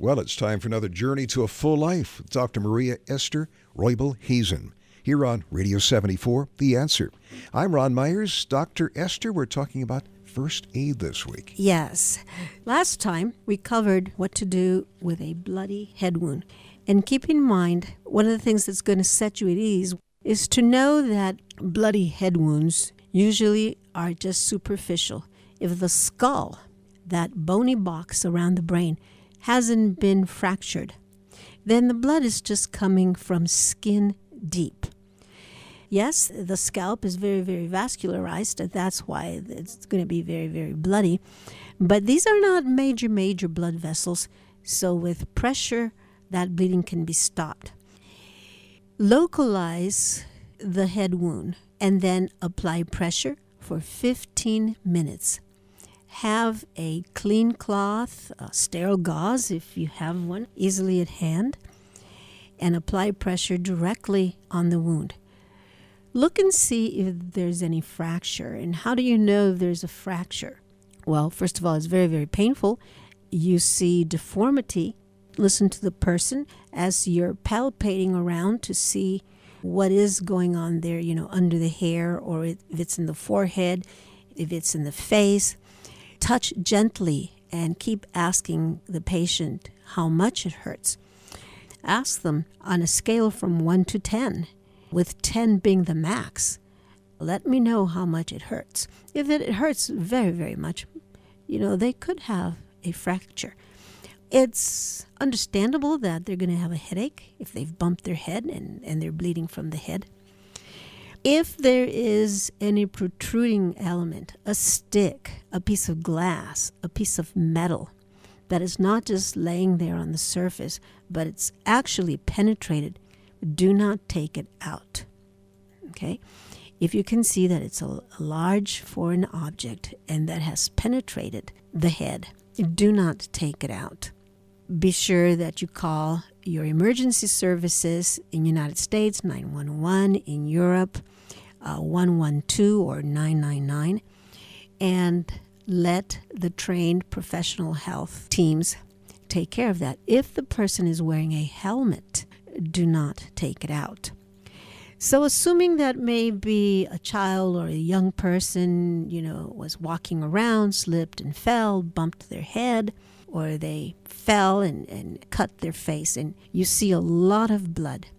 Well, it's time for another journey to a full life with Dr. Maria Esther Roybal-Hazen here on Radio 74, The Answer. I'm Ron Myers. Dr. Esther, we're talking about first aid this week. Yes. Last time we covered what to do with a bloody head wound. And keep in mind, one of the things that's going to set you at ease is to know that bloody head wounds usually are just superficial. If the skull, that bony box around the brain, hasn't been fractured, then the blood is just coming from skin deep. Yes, the scalp is very, very vascularized, and that's why it's going to be very, very bloody. But these are not major, major blood vessels, so with pressure, that bleeding can be stopped. Localize the head wound and then apply pressure for 15 minutes. Have a clean cloth, a sterile gauze if you have one easily at hand, and apply pressure directly on the wound. Look and see if there's any fracture. And how do you know if there's a fracture? Well, first of all, it's very, very painful. You see deformity. Listen to the person as you're palpating around to see what is going on there, under the hair, or if it's in the forehead, if it's in the face. Touch gently and keep asking the patient how much it hurts. Ask them on a scale from 1 to 10, with 10 being the max. Let me know how much it hurts. If it hurts very, very much, they could have a fracture. It's understandable that they're going to have a headache if they've bumped their head and they're bleeding from the head. If there is any protruding element, a stick, a piece of glass, a piece of metal, that is not just laying there on the surface, but it's actually penetrated, do not take it out. Okay? If you can see that it's a large foreign object and that has penetrated the head, do not take it out. Be sure that you call your emergency services in the United States, 911, in Europe, 112 or 999, and let the trained professional health teams take care of that. If the person is wearing a helmet, do not take it out. So assuming that maybe a child or a young person, was walking around, slipped and fell, bumped their head, or they fell and cut their face, and you see a lot of blood,